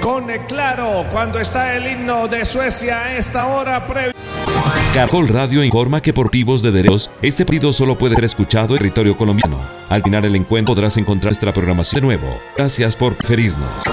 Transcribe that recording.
con Claro, cuando está el himno de Suecia a esta hora previa. Caracol Radio informa que por motivos de derechos, este partido solo puede ser escuchado en territorio colombiano. Al final el encuentro podrás encontrar nuestra programación de nuevo. Gracias por preferirnos.